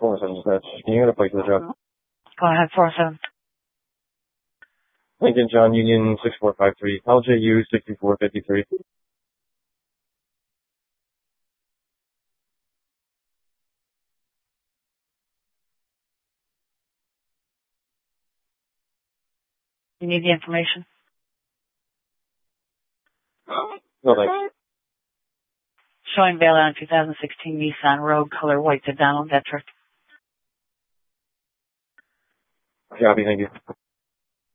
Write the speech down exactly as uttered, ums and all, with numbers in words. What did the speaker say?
four seven dispatch. Can you get a place for the job? Go ahead, four seven. Lincoln John Union six four five three. L J U sixty-four fifty-three. You need the information? No, thanks. Showing bail on two thousand sixteen Nissan Rogue, color white to Donald Detrick. Copy, thank you.